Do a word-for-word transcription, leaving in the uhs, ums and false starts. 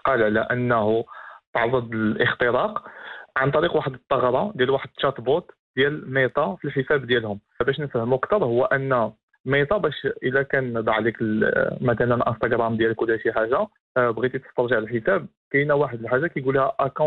يقال على انه تعرض للاختراق عن طريق واحد الثغره ديال واحد الشات بوت ديال ميتا في الحساب ديالهم. باش نفهموا اكثر، هو ان ميتا باش اذا كان ضاع لك مثلا انستغرام ديالك ولا شي حاجه، بغيتي تفرجي على الحساب، كاينه واحد الحاجه كيقول لها